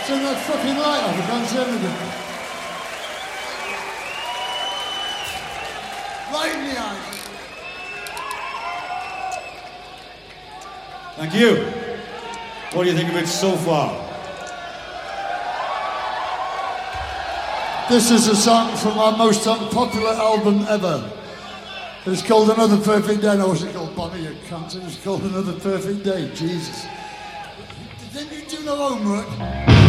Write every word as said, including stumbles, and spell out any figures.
Turn that fucking light off, I can't see anything. Right in the eyes. Thank you. What do you think of it so far? This is a song from our most unpopular album ever. It's called Another Perfect Day. No, what's it called? Bonnie, you can't. It's called Another Perfect Day. Jesus. Didn't you do no homework?